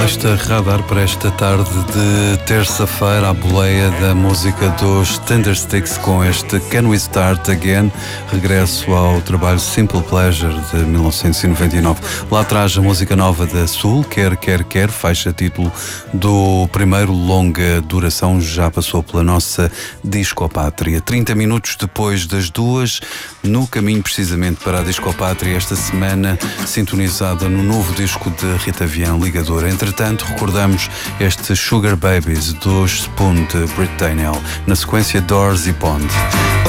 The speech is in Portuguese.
Esta radar para esta tarde de terça-feira, a boleia da música dos Tindersticks com este Can We Start Again, regresso ao trabalho Simple Pleasure de 1999. Lá atrás a música nova da Sul, Quer, faixa título do primeiro longa duração, já passou pela nossa Discopátria. 30 minutos depois das 2, no caminho precisamente para a Discopátria esta semana, sintonizada no novo disco de Rita Vian, Ligadora. Entretanto, recordamos este Sugar Babies dos Spoon de Brit Daniel, na sequência Doors e Pond.